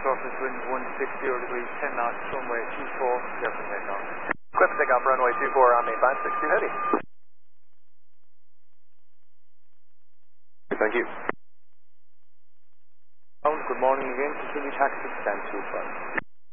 surface wind 160 degrees, 10 knots, runway 24, clear for takeoff. Clear for takeoff, runway 24 on main 562 heavy. Thank you. Good morning again, continue taxi to stand 25.